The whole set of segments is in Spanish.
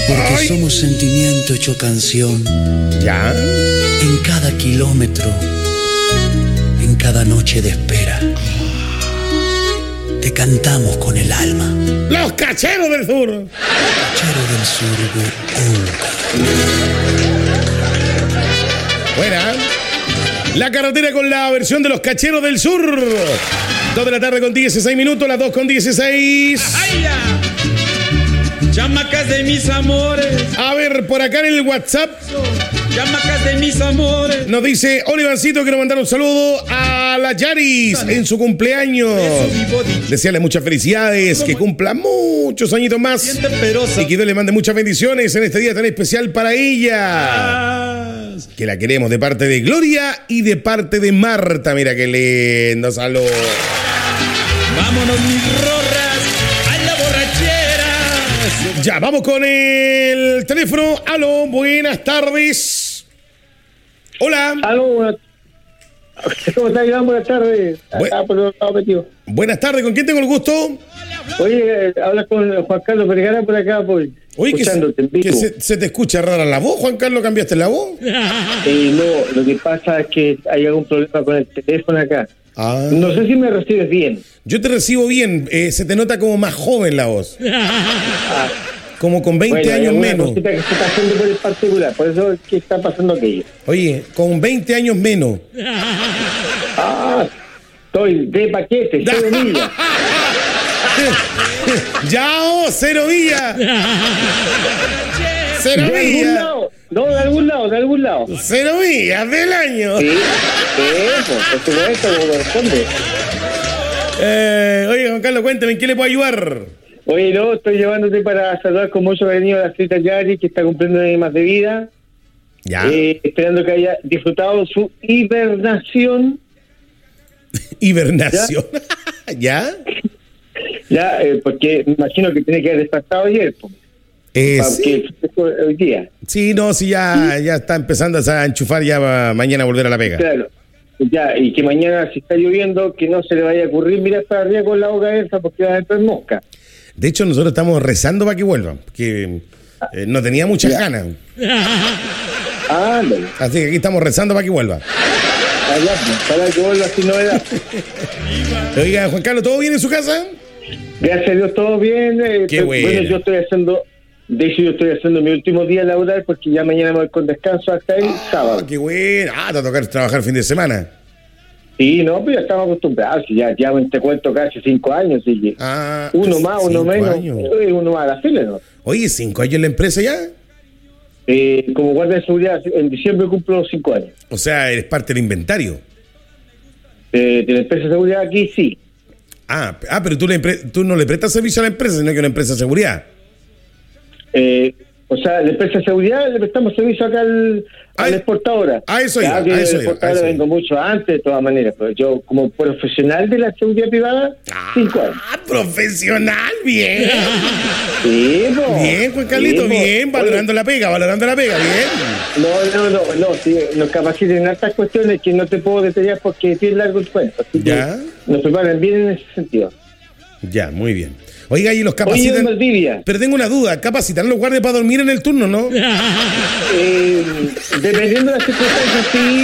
Porque Ay. somos sentimiento hecho canción. Ya. En cada kilómetro, en cada noche de espera, te cantamos con el alma. Los Cacheros del Sur. Cachero del Sur, Buena. La carretera con la versión de los Cacheros del Sur. 2 de la tarde con 16 minutos, las 2 con 16. ¡Ay, ya! Chamacas de mis amores, A ver, por acá en el WhatsApp chamacas de mis amores. nos dice Olivancito, quiero mandar un saludo a la Yaris en su cumpleaños. Desearle muchas felicidades, que cumpla muchos añitos más Bien temperosa. y que Dios le mande muchas bendiciones en este día tan especial para ella. Que la queremos de parte de Gloria y de parte de Marta. Mira qué lindo, salud. Vámonos, mis rorras, a la borrachera. Ya, vamos con el teléfono. Aló, buenas tardes. Hola. Aló, ¿cómo está, Iván? Buenas tardes. Acá por los lados metido. Buenas tardes, ¿con quién tengo el gusto? Oye, hablas con Juan Carlos Vergara por acá, pues. Oye, escuchándote en que vivo. se te escucha rara la voz, Juan Carlos, ¿cambiaste la voz? No, lo que pasa es que hay algún problema con el teléfono acá. Ah. No sé si me recibes bien. Yo te recibo bien, se te nota como más joven la voz. Como con 20 Bueno, hay años alguna menos. cosita que se está haciendo por el particular, por eso es que está pasando aquello. Oye, con 20 años menos. Ah, estoy de paquete, 0 millas. ¡Ya, oh, 0 millas! 0 ¿De algún millas! lado? No, de algún lado. 0 millas del año. Sí, por supuesto, como corresponde. Oye, Juan Carlos, cuéntame, ¿en qué le puedo ayudar? Oye, no, estoy llevándote para saludar con mucho cariño a la señorita Yari, que está cumpliendo un año más de vida. Ya. Esperando que haya disfrutado su hibernación. Hibernación. ¿Ya? Ya, porque me imagino que tiene que haber despertado ayer. Sí. Hoy día. Sí, no, sí, ya está empezando a enchufar, ya va mañana a volver a la pega. Claro. Ya, y que mañana, si está lloviendo, que no se le vaya a ocurrir mirar para arriba con la boca abierta porque va a entrar mosca. De hecho, nosotros estamos rezando para que vuelva, que no tenía muchas ganas. Ándale. Así que aquí estamos rezando para que vuelva. Allá, para que vuelva sin novedad. Oiga, Juan Carlos, ¿todo bien en su casa? Gracias a Dios, todo bien. Qué bueno. Yo estoy haciendo mi último día laboral porque ya mañana me voy con descanso hasta el sábado. Qué bueno. Te va a tocar trabajar fin de semana. Sí, no, pues ya estamos acostumbrados. Ya te cuento casi 5 años. Así que uno más, uno 5 menos. años. Uno más a la fila, ¿no? Oye, 5 años en la empresa ya. Como guardia de seguridad, en diciembre cumplo 5 años. O sea, eres parte del inventario. De la empresa de seguridad aquí, sí. Pero tú no le prestas servicio a la empresa, sino que a una empresa de seguridad. O sea, la empresa de seguridad le prestamos servicio acá a la exportadora. Eso ya, iba. que la exportadora vengo mucho antes, de todas maneras, pero yo como profesional de la seguridad privada, 5 años. Profesional, bien. Sí, Bien, Juan Carlito, bien, valorando la pega, bien. No, sí, nos capacitan en hartas cuestiones que no te puedo detallar porque tiene largo el cuento. Así Ya. que nos preparan bien en ese sentido. Ya, muy bien. Oiga, y los Oye, capacitan. Valdivia, Pero tengo una duda, ¿capacitan los guardias para dormir en el turno, no? dependiendo de las circunstancias, sí,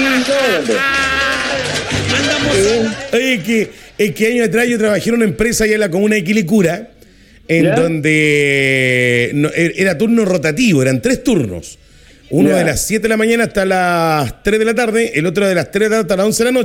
Oye, que años atrás yo trabajé en una empresa allá en la comuna de Quilicura, en ¿Ya? donde era turno rotativo, eran 3 turnos. Uno ¿Ya? de las 7 de la mañana hasta las 3 de la tarde, el otro de las 3 de la tarde hasta las 11 de la noche.